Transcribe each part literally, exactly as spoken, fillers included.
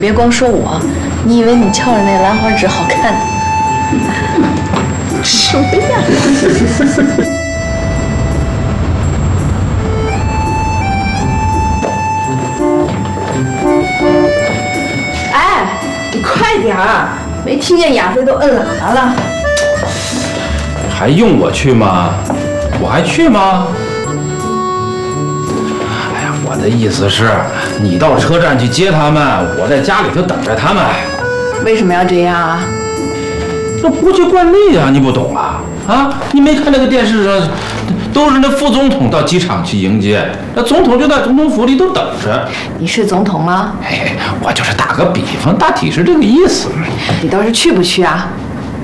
别光说我，你以为你翘着那兰花指好看？什么呀？哎，你快点儿！没听见亚飞都摁喇叭了。 还用我去吗？我还去吗？ 我的意思是，你到车站去接他们，我在家里头等着他们。 为什么要这样啊？ 这国际惯例啊，你不懂啊？啊，你没看那个电视上，都是那副总统到机场去迎接，那总统就在总统府里都等着。 你是总统吗？ 哎，我就是打个比方，大体是这个意思。 你倒是去不去啊？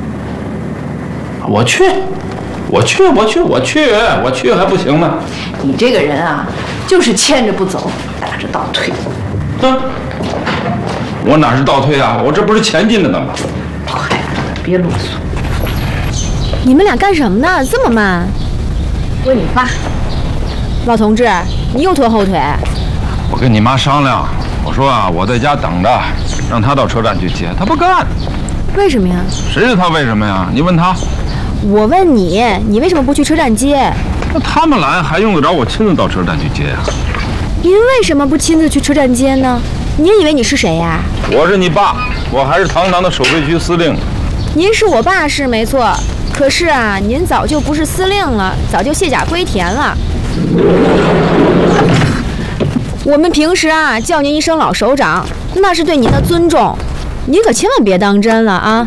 我去。 我去，我去，我去，我去还不行吗？ 你这个人啊，就是牵着不走，打着倒退。 嗯，我哪是倒退啊？我这不是前进着呢吗？ 快，别啰嗦。 你们俩干什么呢？这么慢？ 问你爸。 老同志，你又拖后腿。 我跟你妈商量，我说啊，我在家等着，让她到车站去接，她不干。 为什么呀？ 谁知道为什么呀？你问她。 我问你，你为什么不去车站接？ 那他们来还用得着我亲自到车站去接呀？ 您为什么不亲自去车站接呢？您以为你是谁呀？ 我是你爸，我还是堂堂的守备区司令。 您是我爸是没错，可是啊，您早就不是司令了，早就卸甲归田了。我们平时啊叫您一声老首长，那是对您的尊重，您可千万别当真了啊！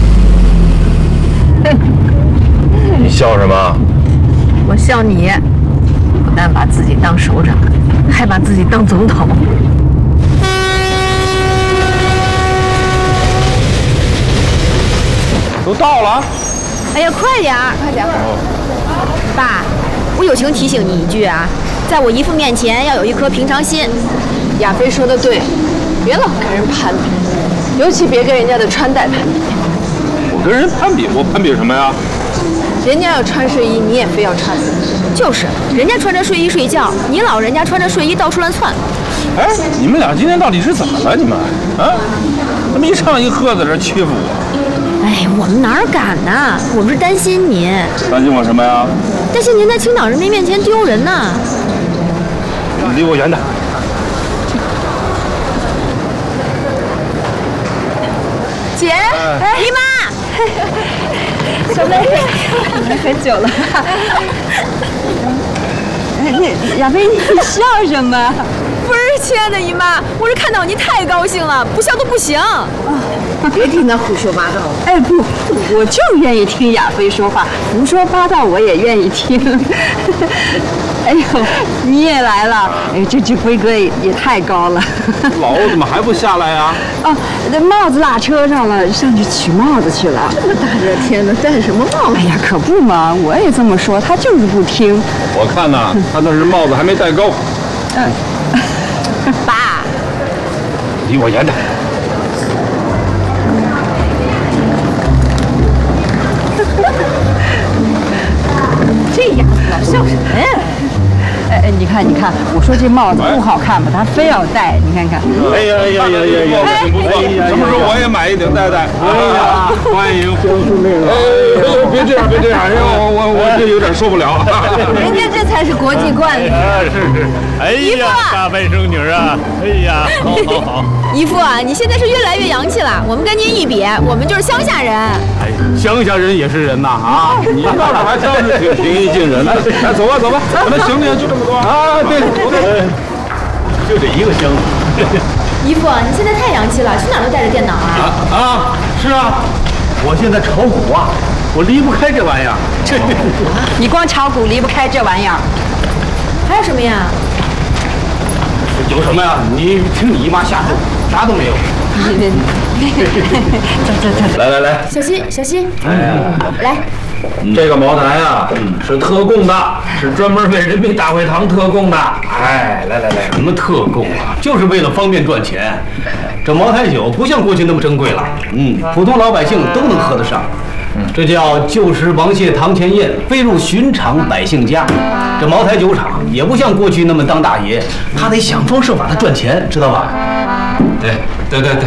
你笑什么？ 我笑你，不但把自己当首长，还把自己当总统。 都到了。 哎呀，快点儿，快点儿！哦、爸，我友情提醒你一句啊，在我姨父面前要有一颗平常心。 亚飞说的对，别老跟人攀比，尤其别跟人家的穿戴攀比。 我跟人攀比，我攀比什么呀？ 人家要穿睡衣，你也非要穿。 就是，人家穿着睡衣睡觉，你老人家穿着睡衣到处乱窜。 哎，你们俩今天到底是怎么了？你们啊，怎么一唱一和在这欺负我？ 哎，我们哪敢呢？我们是担心您。 担心我什么呀？ 担心您在青岛人民面前丢人呢。 你离我远点。 姐，哎、姨妈。 小妹，来很久了。那亚飞，你笑什么？ 不是，亲爱的姨妈，我是看到您太高兴了，不笑都不行。啊， 别听他胡说八道。 哎不，我就愿意听亚飞说话，胡说八道我也愿意听。哎呦，你也来了！哎，这这规格也也太高了。 老欧怎么还不下来呀？ 哦，那帽子落车上了，上去取帽子去了。 这么大热天的，戴什么帽子？ 哎呀，可不嘛，我也这么说，他就是不听。 我看呐，他那是帽子还没戴高。 嗯， 爸， 离我远点。 这样子老笑什么呀？ 哎哎，你看，你看，我说这帽子不好看吧，他非要戴，你看看。 哎呀哎呀哎呀哎呀！挺不错，什么时候我也买一顶戴戴？哎呀，欢迎就是那个。哎，别这样，别这样，我我我这有点受不了。 人家这才是国际惯例。 是是。哎呀，大外甥女啊！哎呀，好好好。 姨父啊，你现在是越来越洋气了。我们跟您一比，我们就是乡下人。 哎，乡下人也是人呐啊！ 你倒是还真是挺平易近人的。来，走吧走吧，我们行李就这么多啊。对， 就这一个箱子。 姨父，你现在太洋气了，去哪儿都带着电脑啊？ 啊，是啊，我现在炒股啊，我离不开这玩意儿。这你光炒股离不开这玩意儿。 还有什么呀？ 有什么呀？你听你姨妈瞎说，啥都没有。 走走走。 来来来， 小心小心。 哎呀， 来。 这个茅台啊，是特供的，是专门为人民大会堂特供的。哎，来来来， 什么特供啊？就是为了方便赚钱。这茅台酒不像过去那么珍贵了，嗯，普通老百姓都能喝得上。这叫旧时王谢堂前燕，飞入寻常百姓家。这茅台酒厂也不像过去那么当大爷，他得想方设法的赚钱，知道吧？ 对对对对。